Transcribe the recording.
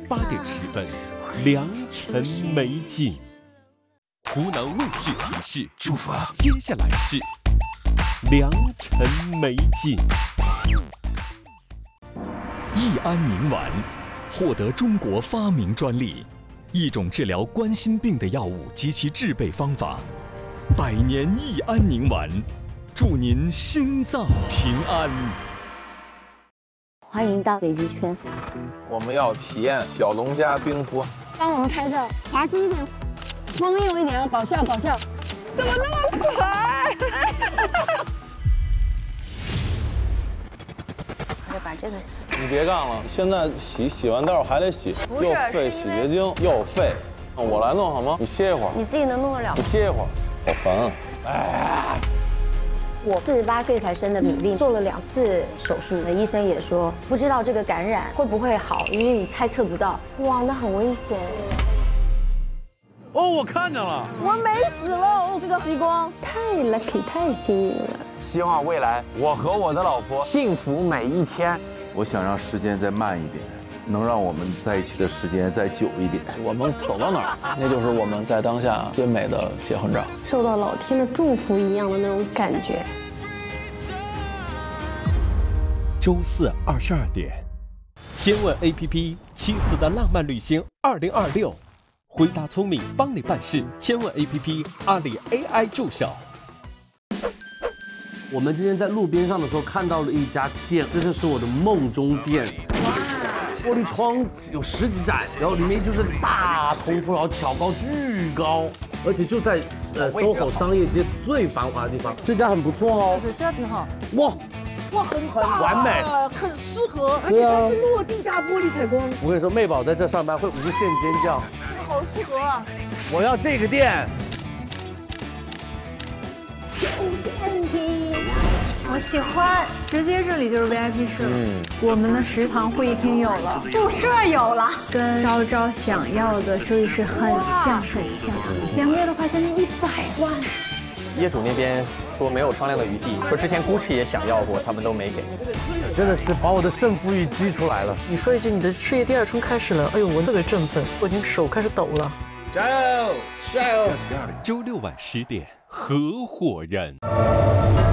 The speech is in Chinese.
8:10，良辰美景。湖南卫视提示：出发，接下来是良辰美景。 益安宁丸获得中国发明专利，一种治疗冠心病的药物及其制备方法。100年益安宁丸，祝您心脏平安。 欢迎到北极圈， 我们要体验小龙虾冰敷。 帮我们拍照，滑稽一点，荒谬一点，搞笑。怎么那么可爱？ 我把这个洗。 你别干了，现在洗完道还得洗，又费洗洁精又费。我来弄好吗？你歇一会儿。 你自己能弄得了？ 你歇一会儿，好烦啊！哎。 我48岁才生的米粒，做了2次手术，医生也说不知道这个感染会不会好，因为你猜测不到。哇，那很危险。 哦，我看见了， 我没死了，这个极光太 lucky， 太幸运了。 希望未来我和我的老婆幸福每一天。 我想让时间再慢一点，能让我们在一起的时间再久一点。 我们走到哪儿，那就是我们在当下最美的结婚照， 受到老天的祝福一样的那种感觉。 周4 22点，千问 APP 妻子的浪漫旅行2026，回答聪明帮你办事。千问 APP 阿里 AI 助手。 我们今天在路边上的时候看到了一家店，这就是我的梦中店。玻璃窗有10几盏，然后里面就是大通铺，然后挑高巨高，而且就在SOHO 商业街最繁华的地方。这家很不错哦， 对，这样挺好。 哇， 很完美， 很适合，而且它是落地大玻璃采光。 我跟你说，妹宝在这上班会无限尖叫， 这个好适合啊！ 我要这个店。 我喜欢，直接这里就是 VIP 室了。我们的食堂会议厅有了，宿舍有了，跟昭昭想要的休息室很像。2个月的话将近100万。 业主那边说没有商量的余地，说之前 GUCCI 也想要过，他们都没给。 真的是把我的胜负欲激出来了。 你说一句，你的事业第2春开始了，哎呦，我特别振奋，我已经手开始抖了。 加油！ 周6晚10点，合伙人。